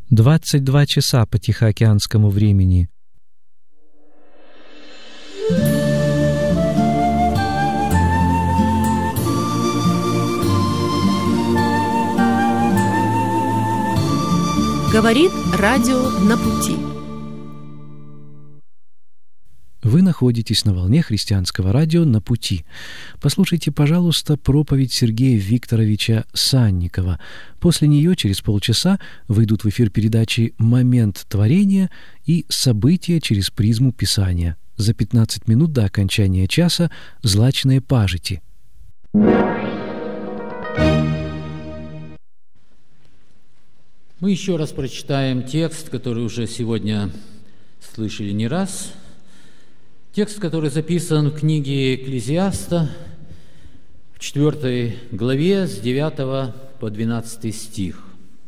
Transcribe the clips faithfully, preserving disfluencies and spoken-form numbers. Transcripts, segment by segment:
двадцать два часа по тихоокеанскому времени. Говорит радио «На пути». Вы находитесь на волне христианского радио «На пути». Послушайте, пожалуйста, проповедь Сергея Викторовича Санникова. После нее через полчаса выйдут в эфир передачи «Момент творения» и «События через призму Писания». За пятнадцать минут до окончания часа «Злачные пажити». Мы еще раз прочитаем текст, который уже сегодня слышали не раз. Текст, который записан в книге Экклезиаста, в четвёртой главе, с девятого по двенадцатый стих.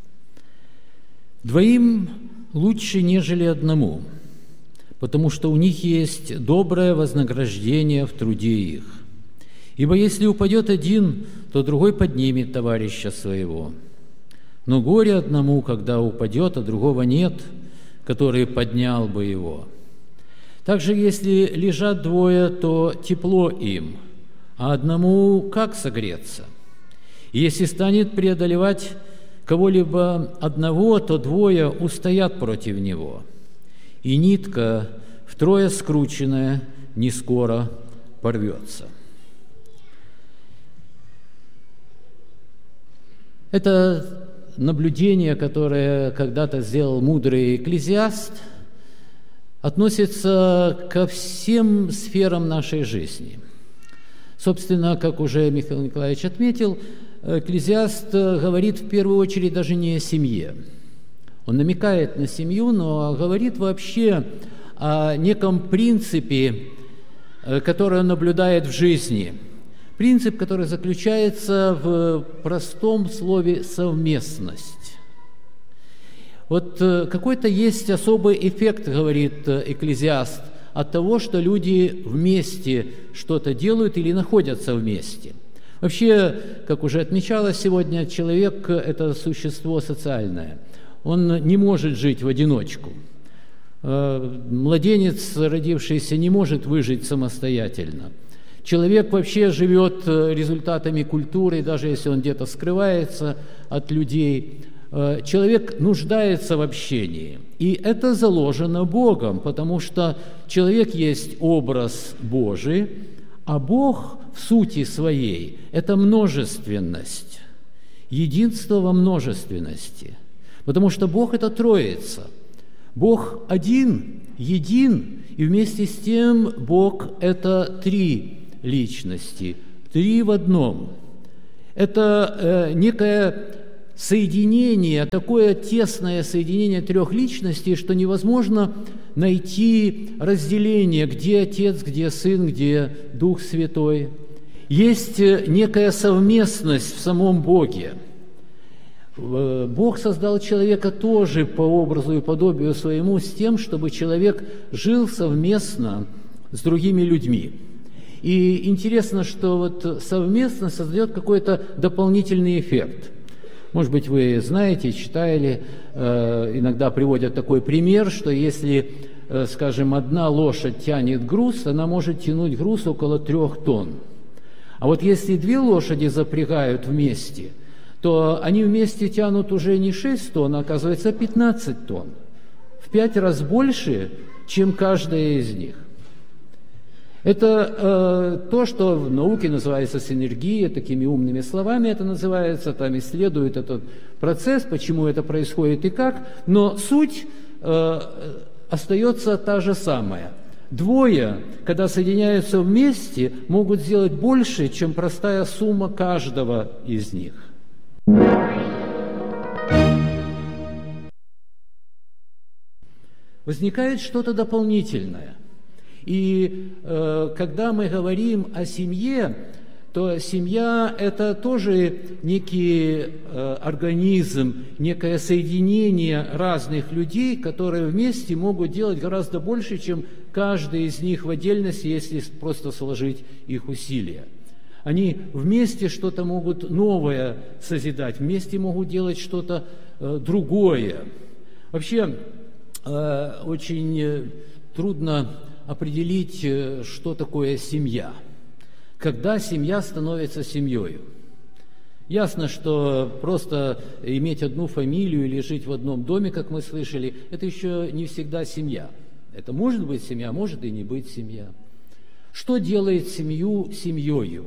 «Двоим лучше, нежели одному, потому что у них есть доброе вознаграждение в труде их. Ибо если упадет один, то другой поднимет товарища своего. Но горе одному, когда упадет, а другого нет, который поднял бы его. Также, если лежат двое, то тепло им, а одному как согреться? И если станет преодолевать кого-либо одного, то двое устоят против него. И нитка, втрое скрученная, не скоро порвется». Это наблюдение, которое когда-то сделал мудрый Экклезиаст, относится ко всем сферам нашей жизни. Собственно, как уже Михаил Николаевич отметил, Экклезиаст говорит в первую очередь даже не о семье. Он намекает на семью, но говорит вообще о неком принципе, который он наблюдает в жизни. Принцип, который заключается в простом слове «совместность». Вот какой-то есть особый эффект, говорит Экклезиаст, от того, что люди вместе что-то делают или находятся вместе. Вообще, как уже отмечалось сегодня, человек – это существо социальное. Он не может жить в одиночку. Младенец, родившийся, не может выжить самостоятельно. Человек вообще живет результатами культуры, даже если он где-то скрывается от людей. Человек нуждается в общении, и это заложено Богом, потому что человек есть образ Божий, а Бог в сути своей – это множественность, единство во множественности, потому что Бог – это Троица. Бог один, един, и вместе с тем Бог – это три личности, три в одном. Это э, некое соединение, такое тесное соединение трех личностей, что невозможно найти разделение, где Отец, где Сын, где Дух Святой. Есть некая совместность в самом Боге. Бог создал человека тоже по образу и подобию своему с тем, чтобы человек жил совместно с другими людьми. И интересно, что вот совместно создает какой-то дополнительный эффект. Может быть, вы знаете, читали, иногда приводят такой пример, что если, скажем, одна лошадь тянет груз, она может тянуть груз около трех тонн. А вот если две лошади запрягают вместе, то они вместе тянут уже не шесть тонн, а оказывается пятнадцать тонн. В пять раз больше, чем каждая из них. Это э, то, что в науке называется синергия, такими умными словами это называется, там исследуют этот процесс, почему это происходит и как, но суть э, остается та же самая. Двое, когда соединяются вместе, могут сделать больше, чем простая сумма каждого из них. Возникает что-то дополнительное. И э, когда мы говорим о семье, то семья – это тоже некий э, организм, некое соединение разных людей, которые вместе могут делать гораздо больше, чем каждый из них в отдельности, если просто сложить их усилия. Они вместе что-то могут новое созидать, вместе могут делать что-то э, другое. Вообще, э, очень трудно определить, что такое семья. Когда семья становится семьей. Ясно, что просто иметь одну фамилию или жить в одном доме, как мы слышали, это еще не всегда семья. Это может быть семья, может и не быть семья. Что делает семью семьёю?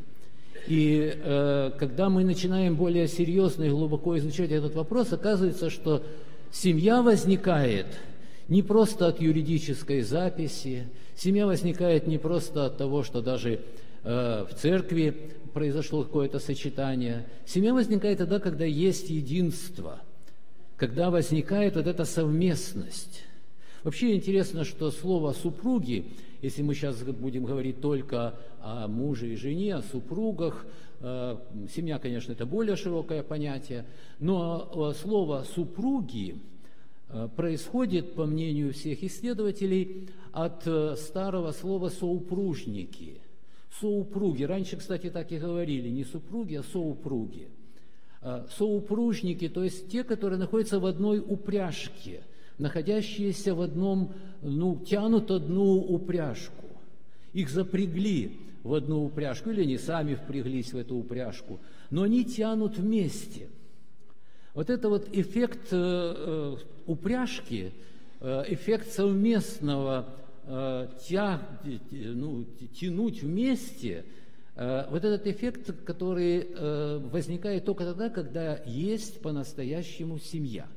И э, когда мы начинаем более серьезно и глубоко изучать этот вопрос, оказывается, что семья возникает не просто от юридической записи, семья возникает не просто от того, что даже э, в церкви произошло какое-то сочетание. Семья возникает тогда, когда есть единство, когда возникает вот эта совместность. Вообще интересно, что слово «супруги», если мы сейчас будем говорить только о муже и жене, о супругах, э, семья, конечно, это более широкое понятие, но слово «супруги» происходит, по мнению всех исследователей, от старого слова «соупружники». Соупруги. Раньше, кстати, так и говорили, не супруги, а соупруги. Соупружники, то есть те, которые находятся в одной упряжке, находящиеся в одном, ну, тянут одну упряжку. Их запрягли в одну упряжку, или они сами впряглись в эту упряжку, но они тянут вместе. Вот это вот эффект э, упряжки, э, эффект совместного э, тя, ну, тянуть вместе, э, вот этот эффект, который э, возникает только тогда, когда есть по-настоящему семья.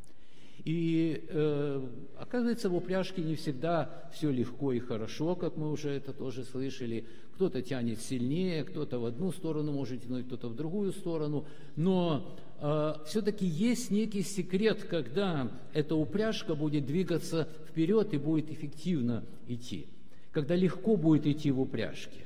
И э, оказывается, в упряжке не всегда все легко и хорошо, как мы уже это тоже слышали. Кто-то тянет сильнее, кто-то в одну сторону может тянуть, кто-то в другую сторону. Но э, все-таки есть некий секрет, когда эта упряжка будет двигаться вперед и будет эффективно идти. Когда легко будет идти в упряжке.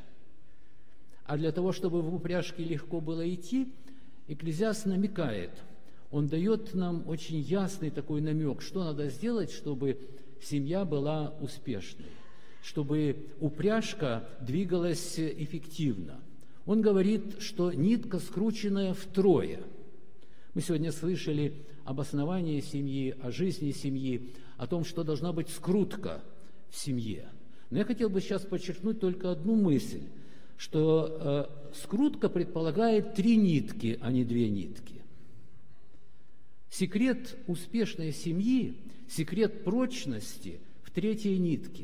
А для того, чтобы в упряжке легко было идти, Экклезиаст намекает – он дает нам очень ясный такой намек, что надо сделать, чтобы семья была успешной, чтобы упряжка двигалась эффективно. Он говорит, что нитка, скрученная втрое. Мы сегодня слышали об основании семьи, о жизни семьи, о том, что должна быть скрутка в семье. Но я хотел бы сейчас подчеркнуть только одну мысль, что э, скрутка предполагает три нитки, а не две нитки. Секрет успешной семьи, секрет прочности в третьей нитке.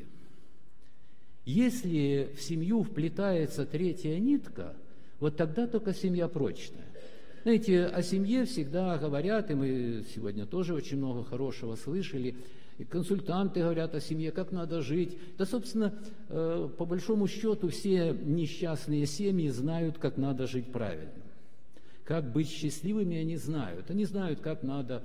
Если в семью вплетается третья нитка, вот тогда только семья прочная. Знаете, о семье всегда говорят, и мы сегодня тоже очень много хорошего слышали, и консультанты говорят о семье, как надо жить. Да, собственно, по большому счету, все несчастные семьи знают, как надо жить правильно. Как быть счастливыми, они знают. Они знают, как надо